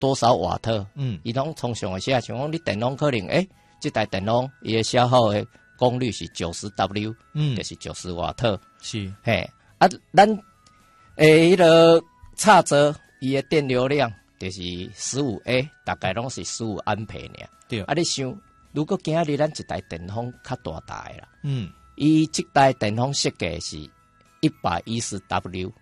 多少瓦特，伊拢通常会写，像讲你电容可能，这台电容伊的消耗的功率是90W，就是90瓦特， 是， 嘿，啊，咱迄个插座伊的电流量就是15A，大概拢是15安培尔。 对， 啊，你想，如果今日咱一台电风较大台啦， 嗯， 伊这台电风设计是110W，